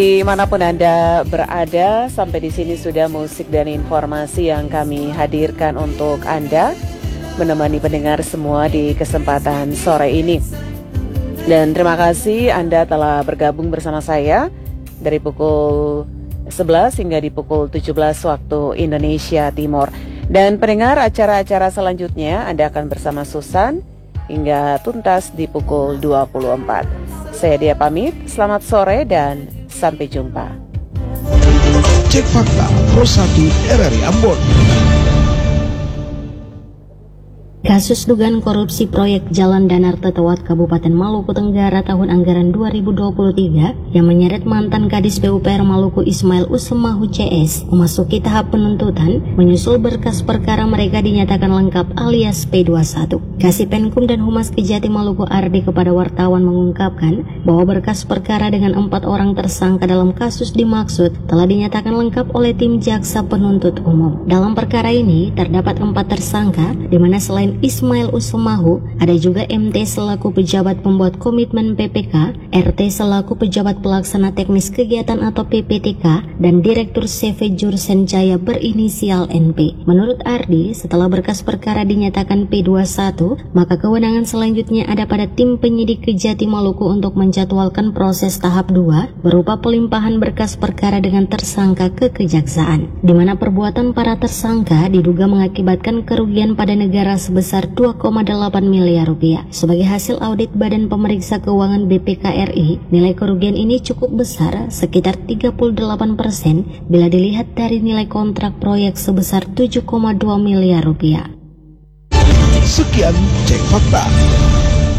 Dimanapun Anda berada, sampai di sini sudah musik dan informasi yang kami hadirkan untuk Anda, menemani pendengar semua di kesempatan sore ini. Dan terima kasih Anda telah bergabung bersama saya dari pukul 11 hingga di pukul 17 waktu Indonesia Timur. Dan pendengar, acara-acara selanjutnya Anda akan bersama Susan hingga tuntas di pukul 24. Saya Dia pamit, selamat sore dan sampai jumpa. Cek Fakta Pro 1 RRI Ambon. Kasus dugaan korupsi proyek Jalan Danarta Tewat Kabupaten Maluku Tenggara tahun anggaran 2023 yang menyeret mantan Kadis PUPR Maluku Ismail Usemahu CS memasuki tahap penuntutan menyusul berkas perkara mereka dinyatakan lengkap alias P21. Kasipenkum dan Humas Kejati Maluku Ardi kepada wartawan mengungkapkan bahwa berkas perkara dengan 4 orang tersangka dalam kasus dimaksud telah dinyatakan lengkap oleh tim jaksa penuntut umum. Dalam perkara ini terdapat 4 tersangka, di mana selain Ismail Usemahu, ada juga MT selaku pejabat pembuat komitmen PPK, RT selaku pejabat pelaksana teknis kegiatan atau PPTK, dan Direktur CV Jursen Jaya berinisial NP. Menurut Ardi, setelah berkas perkara dinyatakan P21, maka kewenangan selanjutnya ada pada tim penyidik Kejati Maluku untuk menjadwalkan proses tahap 2 berupa pelimpahan berkas perkara dengan tersangka ke kejaksaan, di mana perbuatan para tersangka diduga mengakibatkan kerugian pada negara sebesar 2,8 miliar rupiah. Sebagai hasil audit Badan Pemeriksa Keuangan BPK-RI, nilai kerugian ini cukup besar, sekitar 38% bila dilihat dari nilai kontrak proyek sebesar 7,2 miliar rupiah. Sekian Cek Fakta.